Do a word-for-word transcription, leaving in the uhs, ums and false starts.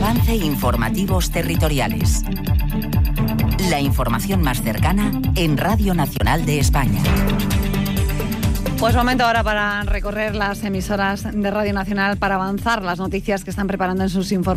Avance Informativos Territoriales. La información más cercana en Radio Nacional de España. Pues momento ahora para recorrer las emisoras de Radio Nacional para avanzar las noticias que están preparando en sus informativos.